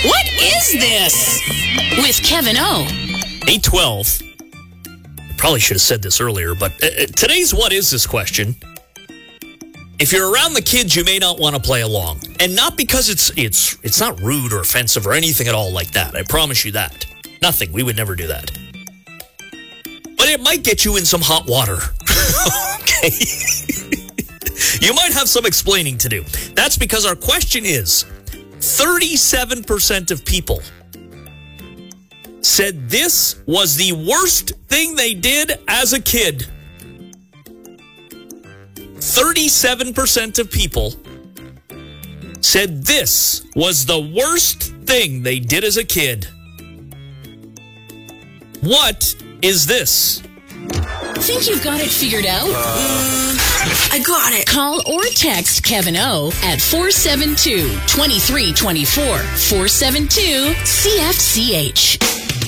What is this? With Kevin O. 8:12. Probably should have said this earlier, but today's What Is This question. If you're around the kids, you may not want to play along. And not because it's not rude or offensive or anything at all like that. I promise you that. Nothing. We would never do that. But it might get you in some hot water. Okay? You might have some explaining to do. That's because our question is, 37% of people said this was the worst thing they did as a kid. 37% of people said this was the worst thing they did as a kid. What is this? Think you've got it figured out? I got it. Call or text Kevin O at 472-2324. 472-CFCH.